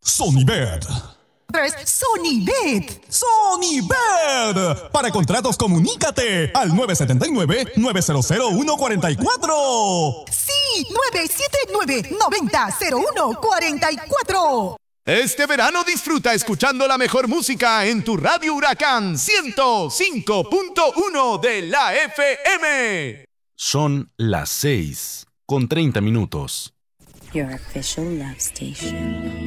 Sonybet. Sonybet. Sonybet. Para contratos, comunícate al 979-900-144. Sí, 979-900144. Este verano disfruta escuchando la mejor música en tu Radio Huracán 105.1 de la FM. Son las 6:30. Your official love station.